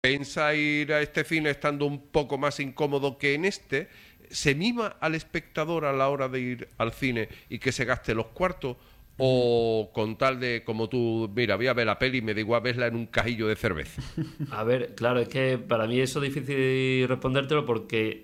Pensa ir a este cine estando un poco más incómodo que en este, se mima al espectador a la hora de ir al cine y que se gaste los cuartos, o con tal de, como tú, mira, voy a ver la peli y me da igual verla en un cajillo de cerveza. A ver, claro, es que para mí eso es difícil respondértelo porque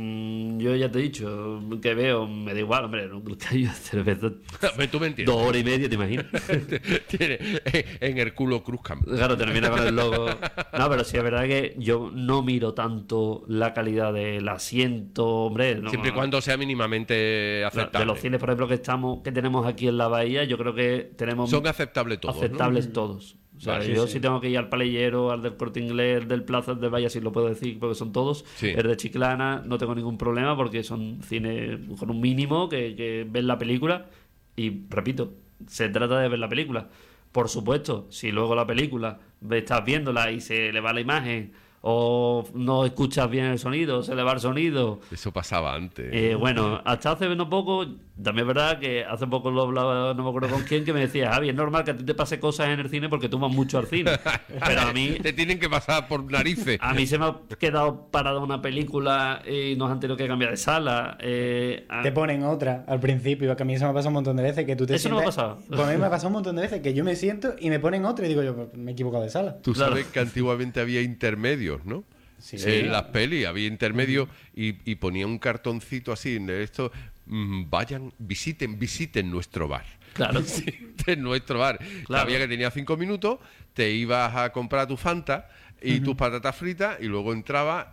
yo ya te he dicho que veo, me da igual, hombre, un callo de cerveza. Tú me entiendes. 2 horas y media, ¿te imaginas? Tiene en el culo Cruzcam. Claro, termina con el logo. No, pero sí es verdad que yo no miro tanto la calidad del asiento, hombre. No, Siempre y cuando sea mínimamente aceptable. de los cines, por ejemplo, que tenemos aquí en la bahía, yo creo que tenemos Son aceptables todos, aceptables ¿no? todos. O sea, Vale, yo sí. si tengo que ir al Palillero, al del Corte Inglés, del Plaza de Bahía, si lo puedo decir, porque son todos. Sí. El de Chiclana no tengo ningún problema porque son cines con un mínimo que ven la película. Y repito, se trata de ver la película. Por supuesto, si luego la película estás viéndola y se le va la imagen o no escuchas bien el sonido, se le va el sonido. Eso pasaba antes. Bueno, hasta hace no poco, también es verdad que hace poco lo hablaba, no me acuerdo con quién, que me decía, Javi, es normal que a ti te pase cosas en el cine porque tú vas mucho al cine. Pero a mí... Te tienen que pasar por narices. A mí se me ha quedado parada una película y nos han tenido que cambiar de sala. Te ponen otra al principio, que a mí eso me ha pasado un montón de veces, que tú te Eso no me ha sientas- pasado. Pues a mí me ha pasado un montón de veces, que yo me siento y me ponen otra y digo yo, pues me he equivocado de sala. Tú Claro. sabes que antiguamente había intermedios, ¿no? Sí. En las pelis había intermedios y ponía un cartoncito así de esto, vayan, visiten nuestro bar. Claro. Visiten nuestro bar. Claro. Sabía que tenía 5 minutos, te ibas a comprar tu Fanta y tus patatas fritas y luego entraba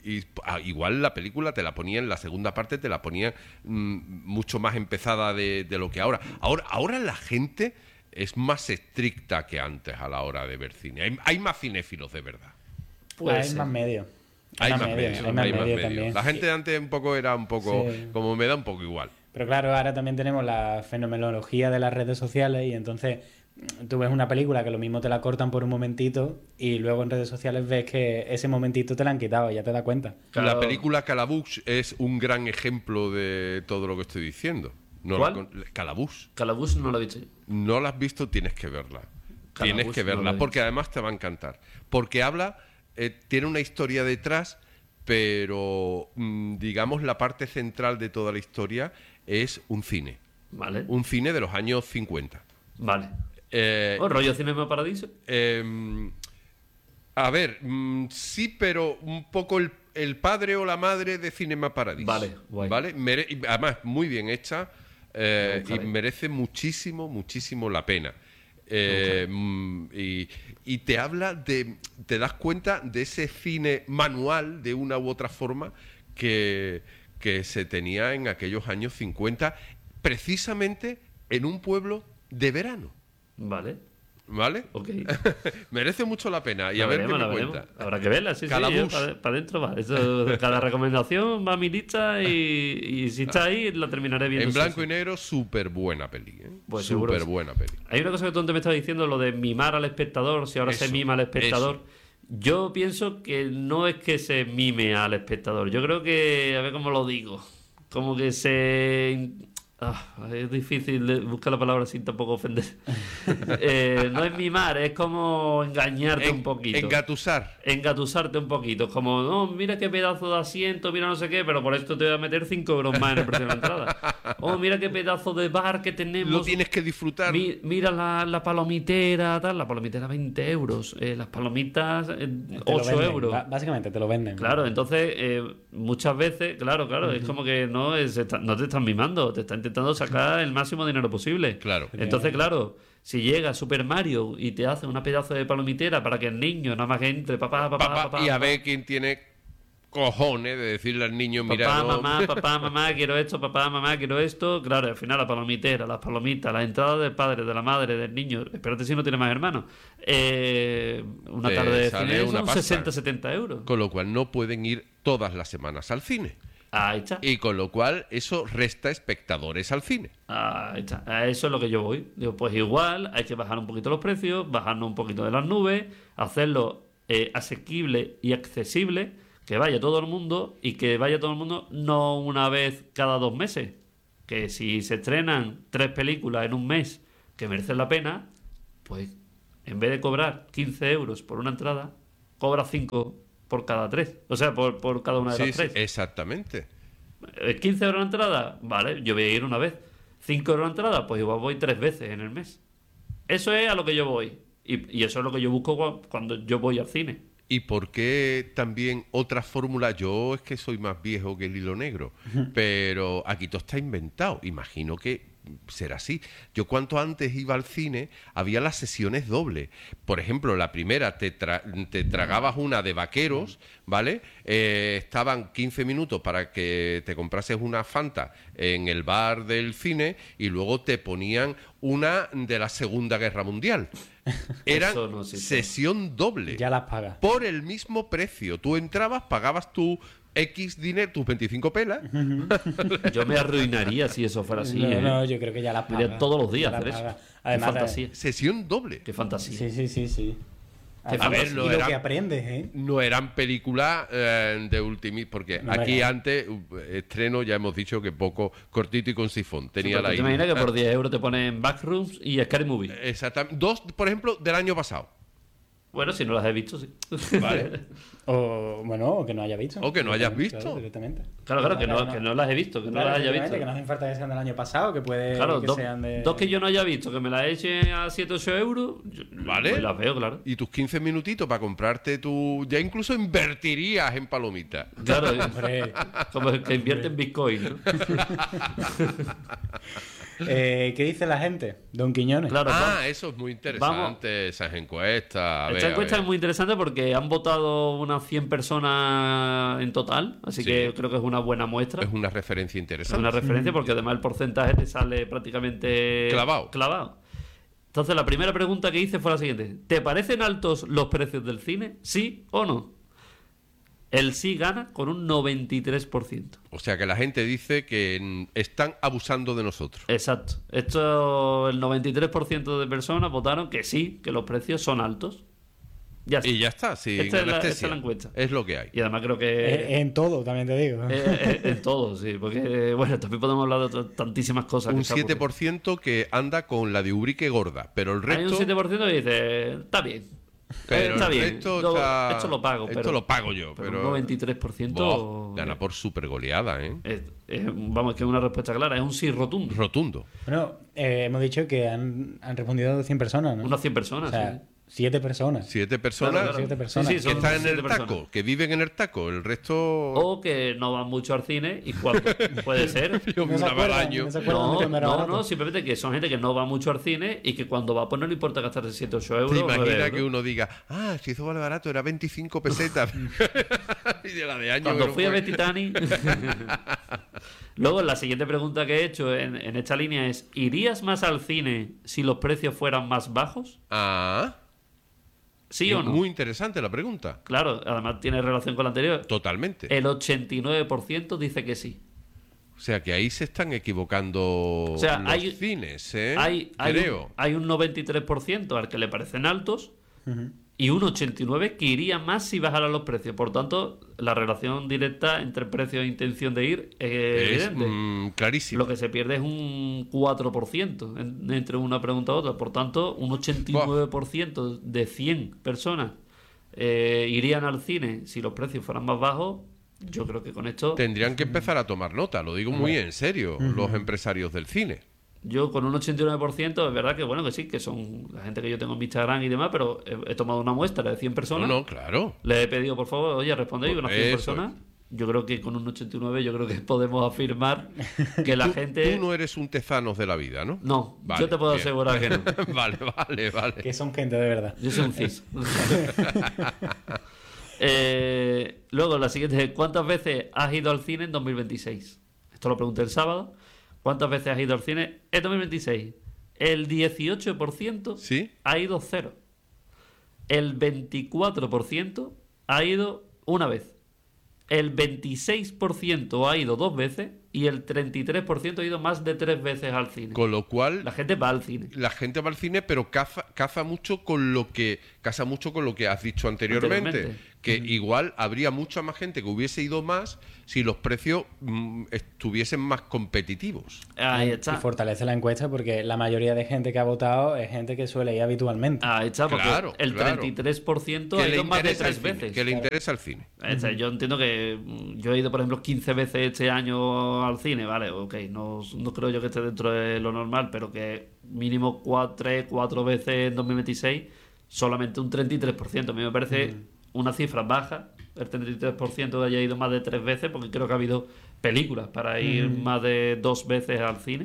igual la película te la ponían, la segunda parte te la ponían mucho más empezada de lo que ahora. Ahora la gente es más estricta que antes a la hora de ver cine. Hay más cinéfilos de verdad. Puede hay ser. más medios. Hay más medios, medios, hay más hay más medios medios. también. La gente de antes era un poco, Sí. como me da un poco igual. Pero claro, ahora también tenemos la fenomenología de las redes sociales y entonces tú ves una película que lo mismo te la cortan por un momentito y luego en redes sociales ves que ese momentito te la han quitado y ya te das cuenta. Claro. La película Calabush es un gran ejemplo de todo lo que estoy diciendo. No ¿Cuál? Calabush. Calabús no lo he visto. No la has visto, tienes que verla. Calabush Tienes que no la verla, he porque además te va a encantar. Porque tiene una historia detrás, pero digamos la parte central de toda la historia es un cine. Vale. Un cine de los años 50. Vale. Eh, ¿O rollo Cinema Paradiso? a ver, sí, pero un poco el padre o la madre de Cinema Paradiso. Vale, guay. ¿Vale? Y además, muy bien hecha y buscaré. merece muchísimo, muchísimo la pena. Y te habla te das cuenta de ese cine manual de una u otra forma que se tenía en aquellos años 50, precisamente en un pueblo de verano. Vale. ¿Vale? Ok. Merece mucho la pena. Y La a ver veremos, qué la me veremos. cuenta. Habrá que verla, sí, Calabush. sí. Para adentro va. Eso, cada recomendación va a mi lista y si está ahí la terminaré viendo. En sí, blanco sí. y negro, súper buena peli. Pues seguro Súper que sí. buena peli. Hay una cosa que tú antes me estabas diciendo, lo de mimar al espectador, si ahora se Eso, mima al espectador. eso. Yo pienso que no es que se mime al espectador. Yo creo que, a ver cómo lo digo, como que es difícil buscar la palabra sin tampoco ofender. No es mimar, es como engañarte un poquito. Engatusar. Engatusarte un poquito. Es como, no, mira qué pedazo de asiento, mira no sé qué, pero por esto te voy a meter 5 euros más en el precio de la entrada. Oh, mira qué pedazo de bar que tenemos. Lo tienes que disfrutar. Mira la palomitera, tal, la palomitera 20 euros, las palomitas Te lo 8 venden, euros. Básicamente te lo venden. Claro, entonces muchas veces, claro, es como que no te están mimando, te están intentando sacar el máximo dinero posible. Claro. Entonces, claro, si llega Super Mario y te hace una pedazo de palomitera para que el niño nada más que entre, papá, Y a ver quién tiene cojones de decirle al niño, mira, no. papá, mamá, quiero esto, papá, mamá, quiero esto. Claro, al final la palomitera, las palomitas, las entradas del padre, de la madre, del niño. Espérate si no tiene más hermanos. Una Te tarde de sale cine una son pasta. 60, 70 euros. Con lo cual no pueden ir todas las semanas al cine. Ahí está. Y con lo cual eso resta espectadores al cine. Ahí está. A eso es lo que yo voy. Digo, pues igual hay que bajar un poquito los precios, bajarnos un poquito de las nubes, hacerlo asequible y accesible, que vaya todo el mundo y que vaya todo el mundo no una vez cada 2 meses. Que si se estrenan 3 películas en un mes que merecen la pena, pues en vez de cobrar 15 euros por una entrada, cobras 5 por cada 3. O sea, por cada una de Sí, las sí, 3. exactamente. 15 euros la entrada, vale, yo voy a ir una vez. 5 euros la entrada, pues igual voy 3 veces en el mes. Eso es a lo que yo voy. Y eso es lo que yo busco cuando yo voy al cine. ¿Y por qué también otra fórmula? Yo es que soy más viejo que el hilo negro, pero aquí todo está inventado. Imagino que será así. Yo cuanto antes iba al cine, había las sesiones dobles. Por ejemplo, la primera te tragabas una de vaqueros, ¿vale? Estaban 15 minutos para que te comprases una Fanta en el bar del cine y luego te ponían una de la Segunda Guerra Mundial. Era Eso no existe. sesión doble. Ya las pagas. Por el mismo precio. Tú entrabas, pagabas tu X dinero, tus 25 pelas. Yo me arruinaría si eso fuera así. No, no, yo creo que ya las Iría pagas. todos los Ya días las hacer eso. pagas. Qué Además, fantasía. Sesión doble. Qué fantasía. Sí. Qué A ver, fantasía. no Y lo era- que aprendes, ¿eh? No eran películas de ultimate, porque No, aquí venga. antes, estreno, ya hemos dicho que poco, cortito y con sifón. Tenía Pero la ¿tú te idea. imaginas que por 10 euros te ponen Backrooms y Scary Movie? Exactamente. Dos, por ejemplo, del año pasado. Bueno, si no las he visto, sí. Vale. O, bueno, o que no haya visto. O que no hayas Directamente, visto. claro, directamente. Claro, que no las he visto, que no Claro, las haya efectivamente, visto. que no hacen falta que sean del año pasado, que puede Claro, que dos, sean de... dos que yo no haya visto, que me las echen a 7 o 8 euros, Vale. pues las veo, claro. Y tus 15 minutitos para comprarte tu... Ya incluso invertirías en palomitas. Claro, Hombre, como el que invierte en Bitcoin, ¿no? ¿qué dice la gente? Don Quiñones. Claro, Eso es muy interesante, esas encuestas. A ver, esta a encuesta ver. es muy interesante porque han votado unas 100 personas en total, así Sí. que creo que es una buena muestra. Es una referencia Es interesante. una referencia porque además el porcentaje te sale prácticamente Clavado. Entonces la primera pregunta que hice fue la siguiente. ¿Te parecen altos los precios del cine? ¿Sí o no? El sí gana con un 93%. O sea que la gente dice que están abusando de nosotros. Exacto. Esto, el 93% de personas votaron que sí, que los precios son altos. Ya está. Y ya está, sin Esta es la anestesia. encuesta. Es lo que hay. Y además creo que... En todo, también te digo. en todo, sí. Porque, bueno, también podemos hablar de tantísimas cosas. Un que está ocurriendo. 7% que anda con la de Ubrique gorda, pero el Hay un resto... 7% que dice, está bien. Pero Está el bien. resto Yo- está- Esto lo pago. Esto lo pago yo, Pero pero... un 93%... Boh, gana por super goleada, ¿eh? vamos, que es una respuesta clara. Es un sí rotundo. Rotundo. Bueno, hemos dicho que han respondido 100 personas, ¿no? Unas 100 personas. O sea, sí. 7 personas. 7 personas Claro, claro. Siete personas. Sí, que son están en 7 el personas. taco, que viven en el taco. El resto... O que no van mucho al cine y cuando puede ser. Yo No se una al acuerdan, año. no se acuerdan de No, que me era no, barato. no, simplemente que son gente que no va mucho al cine y que cuando va, pues no le importa gastarse 7 o 8 euros. ¿Te 9 imaginas euros. que uno diga, si eso vale barato, era 25 pesetas? Y de la de año Cuando que no fui a fue. ver Titanic. Luego, la siguiente pregunta que he hecho en esta línea es: ¿irías más al cine si los precios fueran más bajos? ¿Sí o no? Muy interesante la pregunta. Claro, además tiene relación con la anterior. Totalmente. El 89% dice que sí. O sea que ahí se están equivocando sea, los hay- cines, ¿eh? Hay Creo. un 93% al que le parecen altos y un 89% que iría más si bajaran los precios. Por tanto, la relación directa entre precio e intención de ir es Es evidente. clarísimo. Lo que se pierde es un 4% entre una pregunta y otra. Por tanto, un 89% de 100 personas irían al cine si los precios fueran más bajos. Yo creo que con esto, Tendrían que empezar a tomar nota, lo digo muy en serio, los empresarios del cine. yo con un 89% es verdad que bueno, que sí, que son la gente que yo tengo en mi Instagram y demás, pero he tomado una muestra de 100 personas. No, claro. Les he pedido, por favor, oye, respondéis unas 100 Eso personas. Yo creo que con un 89 yo creo que podemos afirmar que la gente... Tú no eres un tezanos de la vida, ¿no? No, Vale, yo te puedo bien. asegurar que no. Vale. Que son gente de verdad. Yo soy un cis. Luego, la siguiente es: ¿cuántas veces has ido al cine en 2026? Esto lo pregunté el sábado. ¿Cuántas veces has ido al cine en 2026? El 18% ¿Sí? ha ido 0. El 24% ha ido una vez. El 26% ha ido 2 veces. Y el 33% ha ido más de 3 veces al cine. Con lo cual, La gente va al cine. la gente va al cine, pero casa mucho con lo que has dicho anteriormente. que igual habría mucha más gente que hubiese ido más si los precios estuviesen más competitivos. Ahí Y está. fortalece la encuesta porque la mayoría de gente que ha votado es gente que suele ir habitualmente. Ahí está, porque Claro, el claro. 33% Que ha le ido más de interesa el 3 cine, veces. que le interesa el cine. O sea, yo entiendo que yo he ido, por ejemplo, 15 veces este año al cine, ¿vale? Ok, no creo yo que esté dentro de lo normal, pero que mínimo 3, 4 veces en 2026, solamente un 33%. A mí me parece una cifra baja, el 33% de haya ido más de 3 veces, porque creo que ha habido películas para ir más de 2 veces al cine.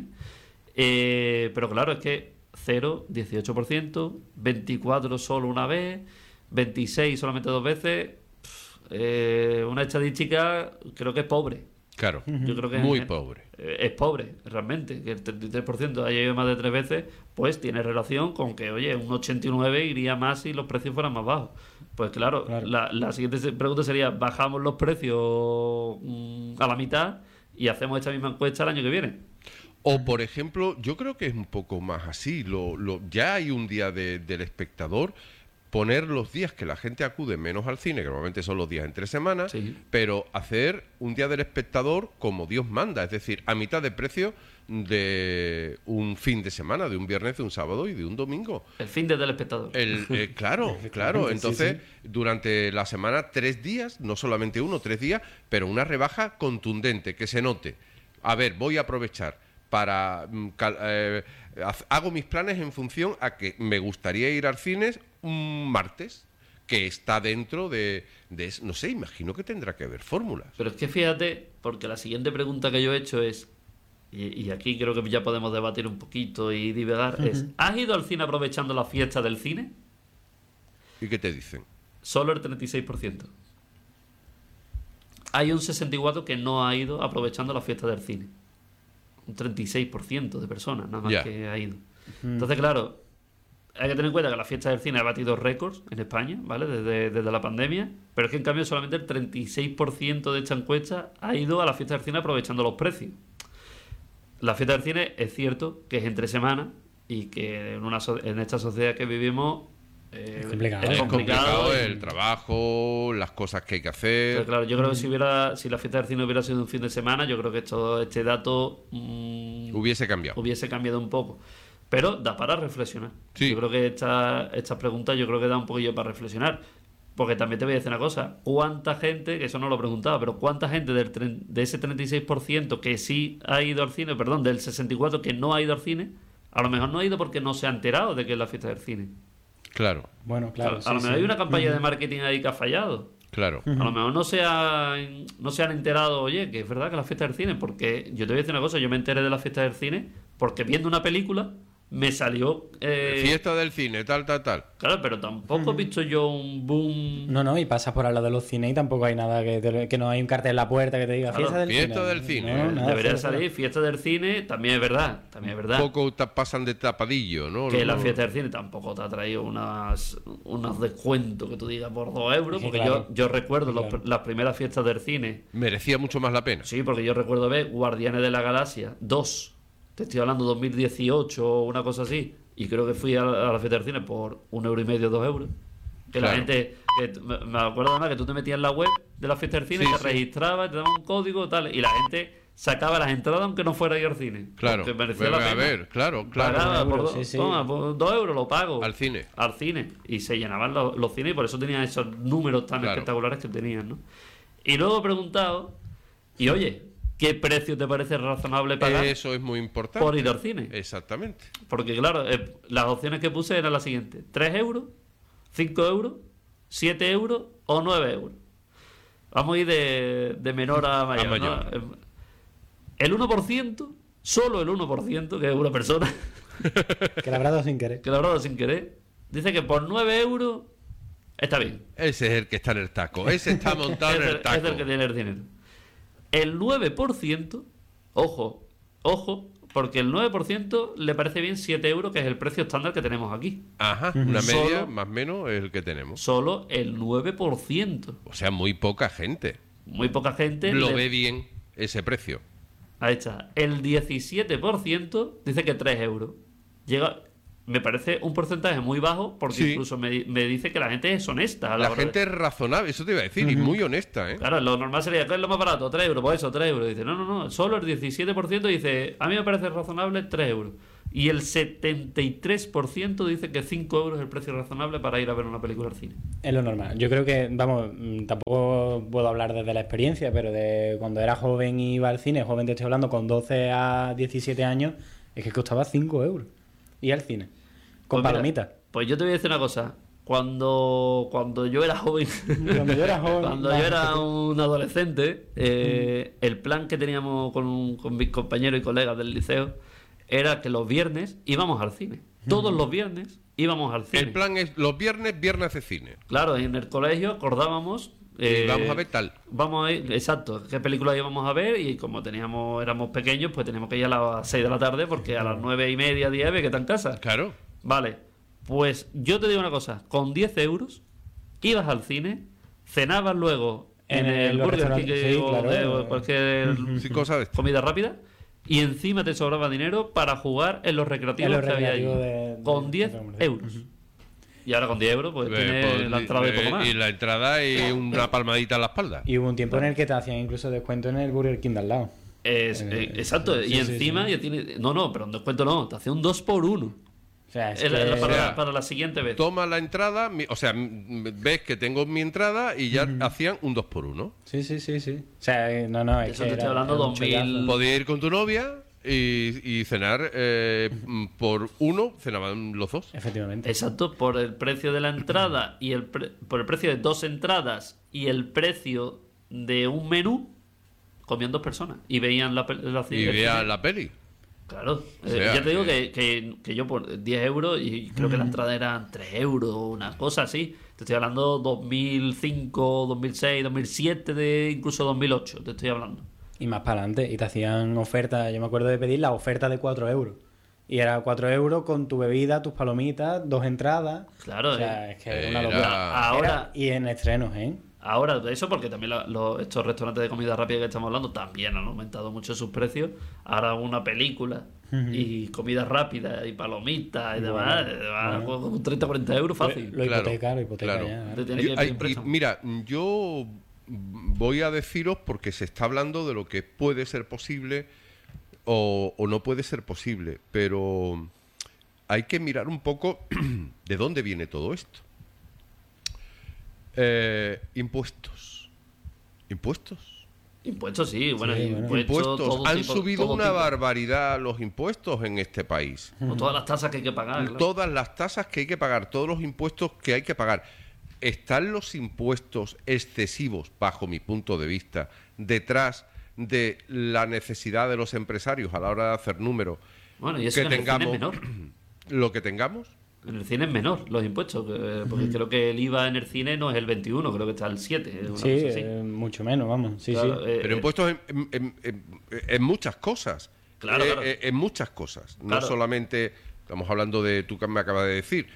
Pero claro, es que 0, 18%, 24 solo una vez, 26 solamente 2 veces. Una estadística creo que es pobre. Claro, Yo creo que muy pobre. Es pobre, realmente. Que el 33% haya ido más de 3 veces, pues tiene relación con que, oye, un 89 iría más si los precios fueran más bajos. Pues claro. La siguiente pregunta sería, ¿bajamos los precios a la mitad y hacemos esta misma encuesta el año que viene? O, por ejemplo, yo creo que es un poco más así. Ya hay un día del espectador, poner los días que la gente acude menos al cine, que normalmente son los días entre semanas, Sí. pero hacer un día del espectador como Dios manda, es decir, a mitad de precio de un fin de semana, de un viernes, de un sábado y de un domingo. El fin del espectador. Claro. Efectivamente, Entonces, sí, durante la semana, 3 días, no solamente 1, 3 días, pero una rebaja contundente, que se note. A ver, voy a aprovechar para... hago mis planes en función a que me gustaría ir al cine un martes, que está dentro de no sé, imagino que tendrá que haber fórmulas. Pero es que fíjate, porque la siguiente pregunta que yo he hecho es, y aquí creo que ya podemos debatir un poquito y divagar, es, ¿has ido al cine aprovechando la fiesta del cine? ¿Y qué te dicen? Solo el 36%. Hay un 64% que no ha ido aprovechando la fiesta del cine. Un 36% de personas, nada más Ya. que ha ido. Entonces, claro, hay que tener en cuenta que la fiesta del cine ha batido récords en España, ¿vale? Desde la pandemia, pero es que en cambio solamente el 36% de esta encuesta ha ido a la fiesta del cine aprovechando los precios. La fiesta del cine es cierto que es entre semana y que en esta sociedad que vivimos Es complicado. Es complicado y- el trabajo, las cosas que hay que hacer. Pero claro, yo creo que si la fiesta del cine hubiera sido un fin de semana, yo creo que este dato Hubiese cambiado. hubiese cambiado un poco. Pero da para reflexionar. Sí. Yo creo que esta pregunta yo creo que da un poquillo para reflexionar. Porque también te voy a decir una cosa. ¿Cuánta gente, que eso no lo he preguntado, pero cuánta gente de ese 36% que sí ha ido al cine, perdón, del 64% que no ha ido al cine, a lo mejor no ha ido porque no se ha enterado de que es la fiesta del cine? Claro, Bueno, claro. a lo mejor hay una campaña de marketing ahí que ha fallado. claro. A lo mejor no se han enterado, oye, que es verdad que la fiesta del cine, porque yo te voy a decir una cosa, yo me enteré de la fiesta del cine porque viendo una película me salió... Fiesta del cine, tal. Claro, pero tampoco he visto yo un boom... No, y pasas por al lado de los cines y tampoco hay nada que no hay un cartel en la puerta que te diga Claro, fiesta del fiesta cine. del cine. No, nada, Debería fuera, salir fiesta del cine, también es verdad. Poco pasan de tapadillo, ¿no? Que la No- fiesta del cine tampoco te ha traído unos descuentos que tú digas por 2 euros, Sí, porque claro. yo recuerdo Claro. las primeras fiestas del cine. Merecía mucho más la pena. Sí, porque yo recuerdo ver Guardianes de la Galaxia 2, te estoy hablando 2018 o una cosa así, y creo que fui a la fiesta del cine por 1,5 €, 2 euros. Que la Claro. gente, me acuerdo además que tú te metías en la web de la fiesta del cine, Sí, te sí. registrabas, te daban un código y tal, y la gente sacaba las entradas aunque no fuera a ir al cine. Claro. Porque merecía la A pena. ver, claro. Pagaba por euros, sí. toma, por 2 euros lo pago. Al cine. Al cine. Y se llenaban los cines y por eso tenían esos números tan Claro. espectaculares que tenían, ¿no? Y luego he preguntado, y oye, ¿qué precio te parece razonable pagar Eso es muy importante. por ir al cine? Exactamente. Porque claro, las opciones que puse eran las siguientes: 3 euros, 5 euros, 7 euros o 9 euros. Vamos a ir de menor a mayor. mayor. ¿no? El 1%, solo el 1%, que es una persona Que la habrá dado sin querer. que lo habrá dado sin querer, dice que por 9 euros está bien. Ese es el que está en el taco. Ese está montado en el Es taco. el que tiene el dinero. El 9%, ojo, porque el 9% le parece bien 7 euros, que es el precio estándar que tenemos aquí. Ajá, una media Solo- más o menos es el que tenemos. Solo el 9%. O sea, muy poca gente Muy poca gente lo ve bien ese precio. Ahí está. El 17% dice que 3 euros. me parece un porcentaje muy bajo porque Sí. incluso me dice que la gente es honesta. A la La hora gente es razonable, eso te iba a decir, y muy honesta, ¿eh? Claro, lo normal sería, ¿qué es lo más barato? 3 euros, pues eso, 3 euros. Dice, no, solo el 17% dice, a mí me parece razonable 3 euros. Y el 73% dice que 5 euros es el precio razonable para ir a ver una película al cine. Es lo normal. Yo creo que, vamos, tampoco puedo hablar desde la experiencia, pero de cuando era joven y iba al cine, joven te estoy hablando, con 12 a 17 años, es que costaba 5 euros. Ir al cine. Con Pues mira, palomitas. Pues yo te voy a decir una cosa. Cuando yo era joven, Cuando yo era joven. cuando yo era un adolescente, el plan que teníamos con mis compañeros y colegas del liceo era que los viernes íbamos al cine. Todos los viernes íbamos al cine. El plan es los viernes de cine. Claro, en el colegio acordábamos. Y vamos a ver tal. Vamos a ir, exacto, qué película íbamos a ver y como éramos pequeños, pues teníamos que ir a las 6 de la tarde porque a las 9:30, 10 que está en casa. Claro. Vale, pues yo te digo una cosa, con 10 euros ibas al cine, cenabas luego en el los Burger King restaurantes, sí, o claro. de cualquier Sí, cosas de estas. comida rápida y encima te sobraba dinero para jugar en los recreativos En los que había ahí. recreativos Con 10 euros. Y ahora con 10 euros pues tienes Pues, la entrada de poco más. y la entrada y una palmadita en la espalda. Y hubo un tiempo en el que te hacían incluso descuento en el Burger King de al lado. Exacto, sí, y sí, encima sí. ya tiene... No, pero un descuento no, te hacía un 2x1. O sea, es Era que... para la siguiente vez. Toma la entrada, ves que tengo mi entrada y ya hacían un 2x1. Sí. O sea, no, es Eso que te estoy era hablando un 2000. chollazo. Podía ir con tu novia y cenar por uno, cenaban los dos. Efectivamente. Exacto, por el precio de la entrada y por el precio de 2 entradas y el precio de un menú, comían 2 personas y veían la Y vean la peli. Claro, O sea, ya te digo que yo por 10 euros y creo que la entrada eran 3 euros, una cosa así. Te estoy hablando 2005, 2006, 2007, incluso 2008, te estoy hablando. Y más para adelante. Y te hacían ofertas. Yo me acuerdo de pedir la oferta de 4 euros. Y era 4 euros con tu bebida, tus palomitas, 2 entradas. Claro, O sea, es que era una era- locura. Ahora, Y en estrenos, ¿eh? Ahora, de eso porque también estos restaurantes de comida rápida que estamos hablando también han aumentado mucho sus precios. Ahora una película y comida rápida y palomitas y demás, con un 30-40 euros fácil. Lo Claro, hipoteca, lo hipoteca claro. ya. Te tienes que Ay, pedir préstamo. mira, yo voy a deciros porque se está hablando de lo que puede ser posible o no puede ser posible, pero hay que mirar un poco de dónde viene todo esto. Impuestos. Impuestos, sí, bueno, Sí, bueno. Impuestos. todo Han tipo- subido todo una tipo. barbaridad los impuestos en este país. O todas las tasas que hay que pagar. Claro. Todas las tasas que hay que pagar, todos los impuestos que hay que pagar. ¿Están los impuestos excesivos, bajo mi punto de vista, detrás de la necesidad de los empresarios a la hora de hacer números? Bueno, y eso Que en el cine es tengamos menor. lo que tengamos. En el cine es menor los impuestos, porque creo que el IVA en el cine no es el 21, creo que está el 7. Una Sí, cosa así. mucho menos, vamos. Sí, Claro, sí. Pero impuestos en muchas cosas. Claro, claro. En muchas cosas. No Claro. solamente, estamos hablando de, tú que me acabas de decir,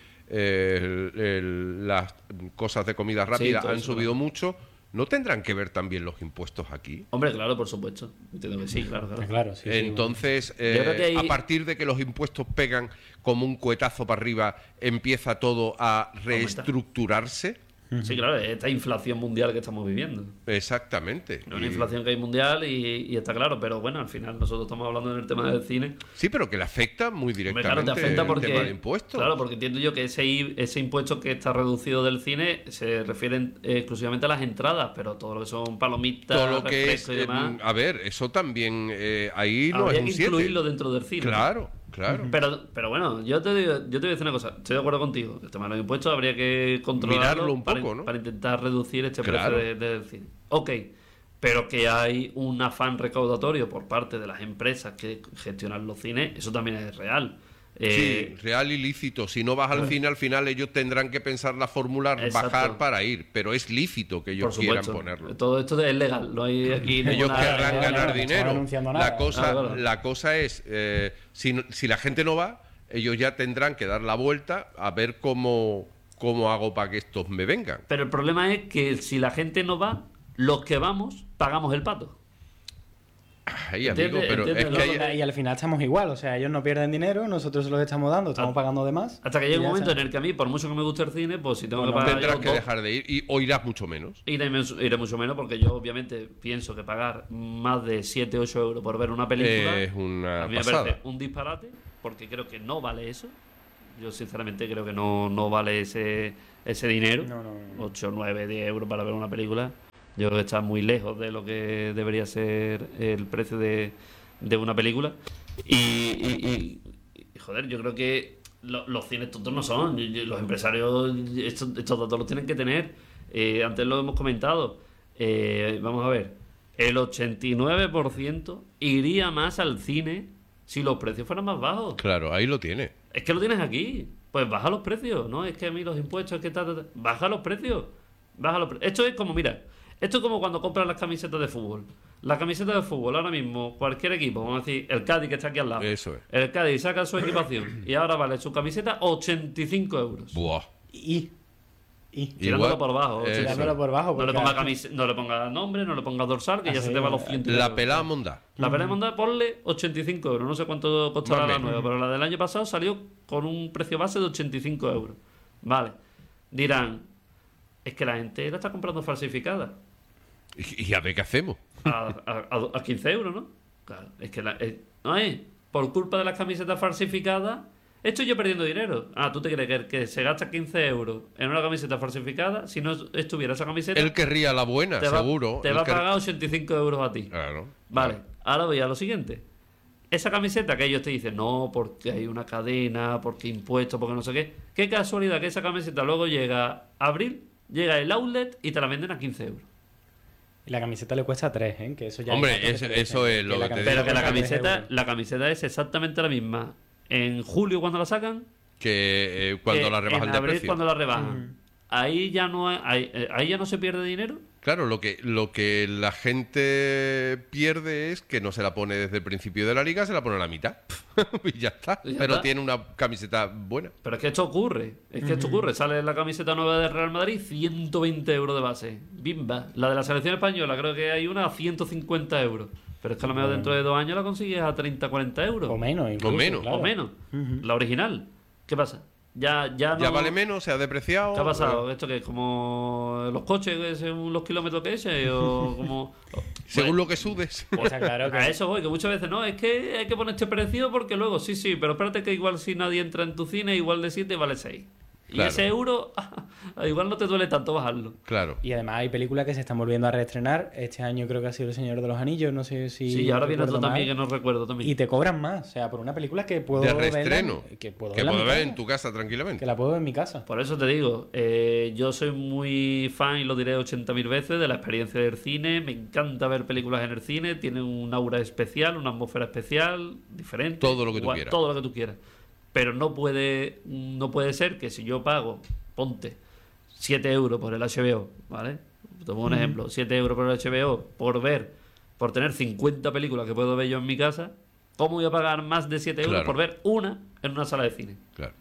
las cosas de comida rápida todo han eso, subido claro. mucho. ¿No tendrán que ver también los impuestos aquí? Hombre, claro, por supuesto. Entiendo que sí, claro, claro. Claro, sí. sí, Entonces, creo que hay- a partir de que los impuestos pegan como un cuetazo para arriba, empieza todo a reestructurarse. Sí, claro, esta inflación mundial que estamos viviendo. Exactamente. Una Y- inflación que hay mundial y está claro, pero bueno, al final nosotros estamos hablando en el tema del cine. Sí, pero que le afecta muy Hombre, directamente claro, te afecta porque. el tema de impuestos. Claro, porque entiendo yo que ese impuesto que está reducido del cine se refiere exclusivamente a las entradas, pero todo lo que son palomitas, Todo lo que es. refrescos y demás. A ver, eso también. Ahí no habría es un que 7. incluirlo dentro del cine. Claro, claro. Pero bueno, yo te voy a decir una cosa, estoy de acuerdo contigo. El tema de los impuestos habría que controlarlo Mirarlo un para, poco, ¿no? para intentar reducir este Claro. precio del cine. Ok, pero que hay un afán recaudatorio por parte de las empresas que gestionan los cines, eso también es real. Sí, real y lícito. Si no vas al cine, al final ellos tendrán que pensar la fórmula, Exacto. bajar para ir. Pero es lícito que Por ellos quieran supuesto. ponerlo. Todo esto es legal, no hay aquí Ellos ninguna- querrán no, ganar no dinero. están anunciando nada. Claro. La cosa es, si la gente no va, ellos ya tendrán que dar la vuelta a ver cómo hago para que estos me vengan. Pero el problema es que si la gente no va, los que vamos pagamos el pato. Ay, amigo, pero es Entiende, que hay... Y al final estamos igual, o sea, ellos no pierden dinero, nosotros se los estamos dando, estamos pagando de más. Hasta que llegue y un ya momento está. en el que a mí, por mucho que me guste el cine, pues si tengo Bueno, que pagar Tendrás yo que dos, dejar de ir y o irás mucho menos. iré mucho menos, porque yo obviamente pienso que pagar más de 7-8 euros por ver una película Es una a mí me pasada. parece un disparate, porque creo que no vale eso. Yo sinceramente creo que no vale ese dinero. No. 8, 9, 10 euros para ver una película. Yo creo que está muy lejos de lo que debería ser el precio de una película. Y, joder, yo creo que los cines tontos no son. Los empresarios estos datos los tienen que tener. Antes lo hemos comentado. Vamos a ver. El 89% iría más al cine si los precios fueran más bajos. Claro, ahí lo tiene. Es que lo tienes aquí. Pues baja los precios, ¿no? Es que a mí los impuestos, es que baja los precios. Esto es como, mira, esto es como cuando compras las camisetas de fútbol. La camiseta de fútbol, ahora mismo, cualquier equipo, vamos a decir, el Cádiz que está aquí al lado. Eso es. El Cádiz saca su equipación y ahora vale su camiseta 85 euros. Buah. Y Tirándolo por bajo. Eso. tirándolo por bajo. No le porque ponga no le ponga nombre, no le ponga dorsal, que ya Así se te va es. los 100 La euros. pelada monda. La pelea monda, ponle 85 euros. No sé cuánto costará Más la menos. nueva, pero la del año pasado salió con un precio base de 85 euros. Vale. Dirán, es que la gente la está comprando falsificada. Y a ver qué hacemos. A 15 euros, ¿no? Claro, es que no es. Por culpa de las camisetas falsificadas, estoy yo perdiendo dinero. ¿Tú te crees que se gasta 15 euros en una camiseta falsificada? Si no estuviera esa camiseta, Él querría la buena, seguro. te Él va a pagar 85 euros a ti. Claro. Vale, ahora voy a lo siguiente. Esa camiseta que ellos te dicen, no, porque hay una cadena, porque impuestos, porque no sé qué. Qué casualidad que esa camiseta luego llega a abril, llega el outlet y te la venden a 15 euros. Y la camiseta le cuesta 3, ¿eh? Que eso ya Hombre, hay datos eso- que te eso dicen es lo la que te camiseta Pero que la cuesta 3 camiseta, euros. la camiseta es exactamente la misma en julio cuando la sacan, Que cuando que la rebajan en de abril precio. cuando la rebajan. Ahí ya no ahí ya no se pierde dinero. Claro, lo que la gente pierde es que no se la pone desde el principio de la liga, se la pone a la mitad. Y ya está. Y ya Pero está. tiene una camiseta buena. Pero es que esto ocurre. Sale la camiseta nueva de Real Madrid, 120 euros de base. Bimba. La de la selección española, creo que hay una a 150 euros. Pero es que a lo mejor dentro de 2 años la consigues a 30, 40 euros. O menos, incluso, menos. claro. O menos. La original. ¿Qué pasa? Ya no... Ya vale menos, se ha depreciado. ¿Qué ha pasado? ¿Esto qué es? ¿Como los coches que según los kilómetros que eches? ¿O como...? Según lo que sudes. Está claro que A eso voy, que muchas veces no, es que hay que poner este precio porque luego, sí, pero espérate que igual si nadie entra en tu cine, igual de 7 vale 6. Y Claro. ese euro, igual no te duele tanto bajarlo. Claro. Y además hay películas que se están volviendo a reestrenar. Este año creo que ha sido El Señor de los Anillos, no sé si... Sí, y ahora viene otro recuerdo también mal. que no recuerdo también. Y te cobran más. O sea, por una película que puedo De verla- reestreno. que puedo, Que verla puedes mi ver casa, en tu casa tranquilamente. que la puedo ver en mi casa. Por eso te digo, yo soy muy fan, y lo diré 80.000 veces, de la experiencia del cine. Me encanta ver películas en el cine. Tiene un aura especial, una atmósfera especial, diferente. Todo lo que tú igual, quieras. Todo lo que tú quieras. Pero no puede ser que si yo pago, ponte, 7 euros por el HBO, ¿vale? Tomo un ejemplo, 7 euros por el HBO, por tener 50 películas que puedo ver yo en mi casa, ¿cómo voy a pagar más de 7 euros Claro. por ver una en una sala de cine? Claro.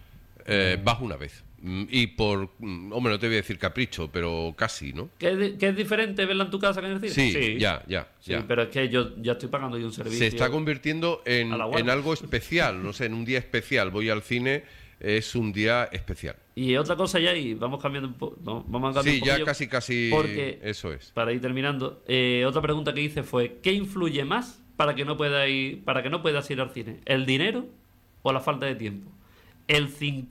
Vas una vez. Y por... Hombre, no te voy a decir capricho, pero casi, ¿no? ¿Que es diferente verla en tu casa que en el cine? Sí, ya. Sí, pero es que yo ya estoy pagando yo un servicio. Se está convirtiendo en a la guarda. algo especial. No sé, en un día especial. Voy al cine, es un día especial. Y otra cosa ya, y vamos cambiando un poco. Vamos a cambiar Sí, un ya poquillo, casi porque, eso es. para ir terminando, otra pregunta que hice fue: ¿qué influye más para que no puedas ir al cine? ¿El dinero o la falta de tiempo? El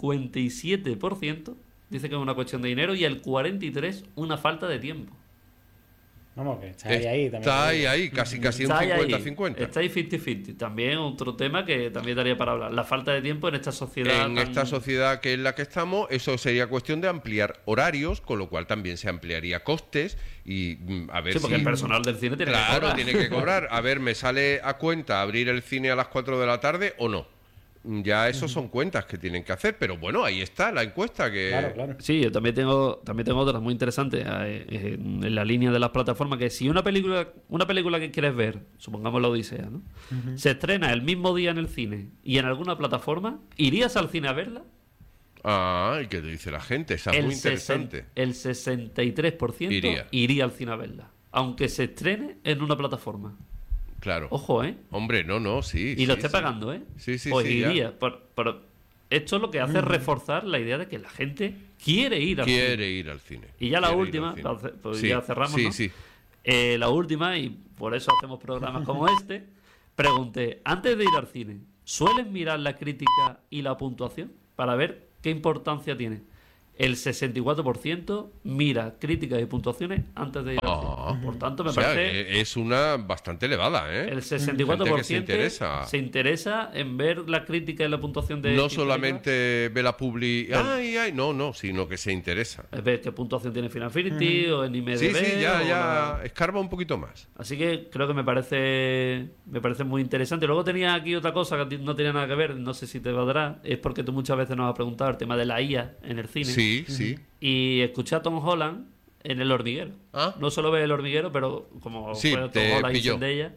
57% dice que es una cuestión de dinero y el 43% una falta de tiempo. Vamos, que está ahí también. Está ahí, casi un Está ahí, 50-50. Está ahí 50-50. También otro tema que también daría para hablar. La falta de tiempo en esta sociedad. En tan- esta sociedad que es la que estamos, eso sería cuestión de ampliar horarios, con lo cual también se ampliaría costes y a ver Sí, porque si... el personal del cine tiene que Claro, cobrar. tiene que cobrar. A ver, ¿me sale a cuenta abrir el cine a las 4 de la tarde o no? Ya esos son cuentas que tienen que hacer, pero bueno, ahí está la encuesta que... Claro. Sí, yo también tengo otras muy interesantes en la línea de las plataformas, que si una película que quieres ver, supongamos la Odisea, ¿no? Se estrena el mismo día en el cine y en alguna plataforma, ¿irías al cine a verla? Ah, ¿y qué te dice la gente? Esa es muy interesante. El 63% Iría. iría al cine a verla, aunque se estrene en una plataforma. Claro. Ojo, Hombre, no, sí. Y lo sí, esté sí. pagando, Sí, Pues sí, iría. Pero esto es lo que hace reforzar la idea de que la gente quiere ir al cine. Quiere ir al cine. Y ya la Quiere ir última, al cine. pues Sí, ya cerramos, sí, ¿no? sí. La última, y por eso hacemos programas como este, pregunté, antes de ir al cine, ¿sueles mirar la crítica y la puntuación para ver qué importancia tiene? El 64% mira críticas y puntuaciones antes de ir al cine. Por tanto, me O sea, parece... es una bastante elevada, ¿eh? El 64% Gente que se interesa. en ver la crítica y la puntuación de... No solamente ve la publi... ¡Ay! No, sino que se interesa. Es ver qué puntuación tiene Final Fantasy o en IMDb. Sí, ya escarba un poquito más. Así que creo que me parece muy interesante. Luego tenía aquí otra cosa que no tenía nada que ver, no sé si te valdrá, es porque tú muchas veces nos has preguntado el tema de la IA en el cine. Sí. Y escuché a Tom Holland en El Hormiguero. No solo ve El Hormiguero, pero como Sí, fue Tom Holland y Zendaya,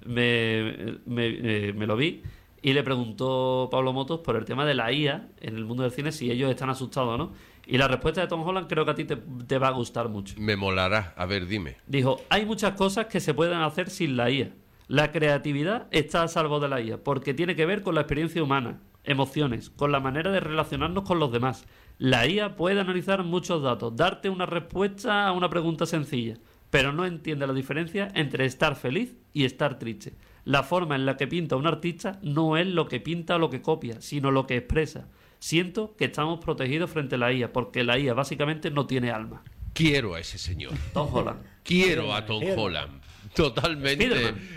me lo vi. Y le preguntó Pablo Motos por el tema de la IA en el mundo del cine, si ellos están asustados o no. Y la respuesta de Tom Holland creo que a ti te va a gustar mucho. Me molará. A ver, dime. Dijo, hay muchas cosas que se pueden hacer sin la IA. La creatividad está a salvo de la IA, porque tiene que ver con la experiencia humana, emociones, con la manera de relacionarnos con los demás. La IA puede analizar muchos datos, darte una respuesta a una pregunta sencilla, pero no entiende la diferencia entre estar feliz y estar triste. La forma en la que pinta un artista no es lo que pinta o lo que copia, sino lo que expresa. Siento que estamos protegidos frente a la IA, porque la IA básicamente no tiene alma. Quiero a ese señor. Tom Holland. Quiero a Tom Holland. Totalmente.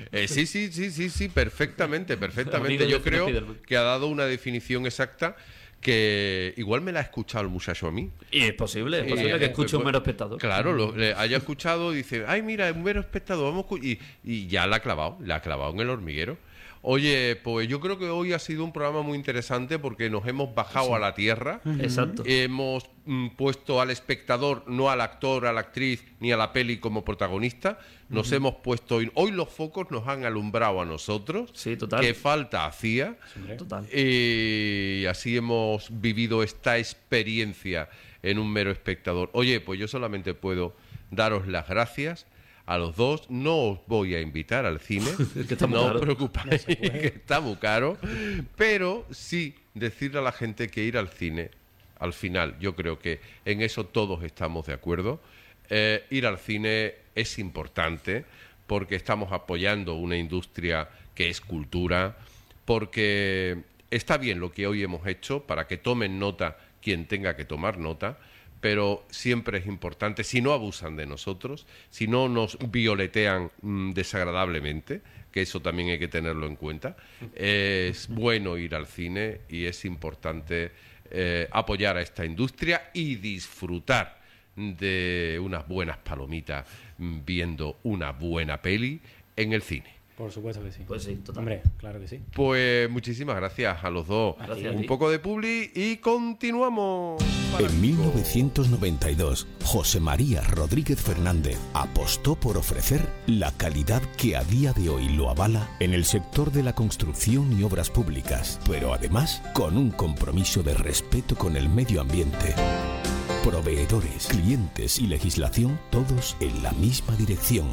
Sí, perfectamente. Yo creo que ha dado una definición exacta que igual me la ha escuchado el muchacho a mí. Y es posible que escuche un mero espectador. Claro, le haya escuchado y dice, ay, mira, es un mero espectador, y ya la ha clavado en El Hormiguero. Oye, pues yo creo que hoy ha sido un programa muy interesante porque nos hemos bajado a la tierra. Exacto. Hemos puesto al espectador, no al actor, a la actriz, ni a la peli como protagonista. Nos hemos puesto... Hoy los focos nos han alumbrado a nosotros. Sí, total. Qué falta hacía. Total. Y así hemos vivido esta experiencia en un mero espectador. Oye, pues yo solamente puedo daros las gracias a los dos. No os voy a invitar al cine, no os preocupéis, que está muy caro, pero sí decirle a la gente que ir al cine, al final, yo creo que en eso todos estamos de acuerdo. Ir al cine es importante porque estamos apoyando una industria que es cultura, porque está bien lo que hoy hemos hecho, para que tomen nota quien tenga que tomar nota, pero siempre es importante, si no abusan de nosotros, si no nos violetean desagradablemente, que eso también hay que tenerlo en cuenta, es bueno ir al cine y es importante apoyar a esta industria y disfrutar de unas buenas palomitas viendo una buena peli en el cine. Por supuesto que sí. Pues sí, total. Hombre, claro que sí. Pues muchísimas gracias a los dos. Gracias a Un ti. poco de publi y continuamos. En 1992, José María Rodríguez Fernández apostó por ofrecer la calidad que a día de hoy lo avala en el sector de la construcción y obras públicas, pero además con un compromiso de respeto con el medio ambiente. Proveedores, clientes y legislación, todos en la misma dirección.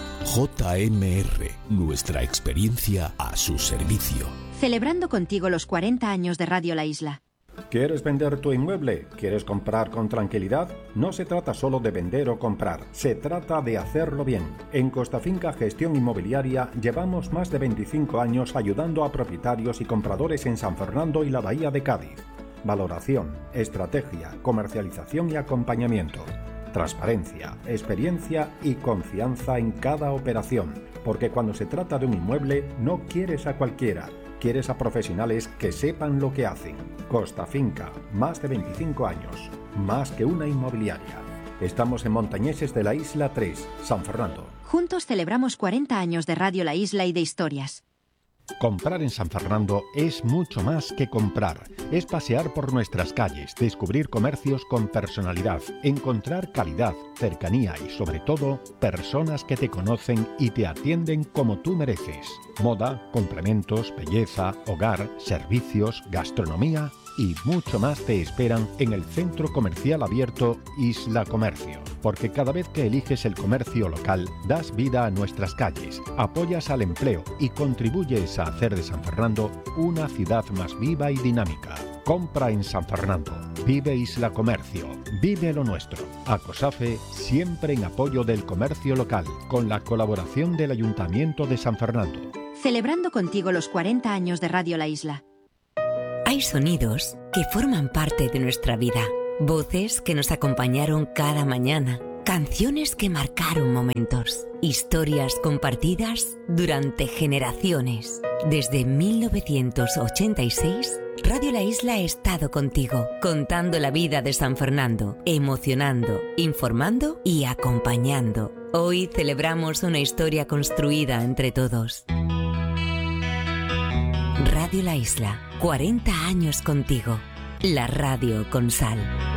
JMR, nuestra experiencia a su servicio. Celebrando contigo los 40 años de Radio La Isla. ¿Quieres vender tu inmueble? ¿Quieres comprar con tranquilidad? No se trata solo de vender o comprar, se trata de hacerlo bien. En Costa Finca Gestión Inmobiliaria llevamos más de 25 años ayudando a propietarios y compradores en San Fernando y la Bahía de Cádiz. Valoración, estrategia, comercialización y acompañamiento. Transparencia, experiencia y confianza en cada operación, porque cuando se trata de un inmueble no quieres a cualquiera, quieres a profesionales que sepan lo que hacen. Costa Finca, más de 25 años, más que una inmobiliaria. Estamos en Montañeses de la Isla 3, San Fernando. Juntos celebramos 40 años de Radio La Isla y de historias. Comprar en San Fernando es mucho más que comprar. Es pasear por nuestras calles, descubrir comercios con personalidad, encontrar calidad, cercanía y, sobre todo, personas que te conocen y te atienden como tú mereces. Moda, complementos, belleza, hogar, servicios, gastronomía y mucho más te esperan en el centro comercial abierto Isla Comercio. Porque cada vez que eliges el comercio local, das vida a nuestras calles, apoyas al empleo y contribuyes a hacer de San Fernando una ciudad más viva y dinámica. Compra en San Fernando. Vive Isla Comercio. Vive lo nuestro. ACOSAFE, siempre en apoyo del comercio local, con la colaboración del Ayuntamiento de San Fernando. Celebrando contigo los 40 años de Radio La Isla. Hay sonidos que forman parte de nuestra vida. Voces que nos acompañaron cada mañana. Canciones que marcaron momentos. Historias compartidas durante generaciones. Desde 1986, Radio La Isla ha estado contigo, contando la vida de San Fernando, emocionando, informando y acompañando. Hoy celebramos una historia construida entre todos. Radio La Isla, 40 años contigo. La radio con sal.